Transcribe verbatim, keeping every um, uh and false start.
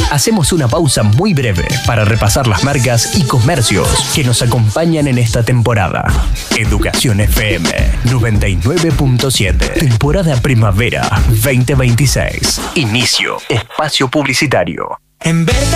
Hacemos una pausa muy breve para repasar las marcas y comercios que nos acompañan en esta temporada. Educación F M noventa y nueve punto siete. Temporada Primavera veinte veintiséis. Inicio. Espacio publicitario. En Berta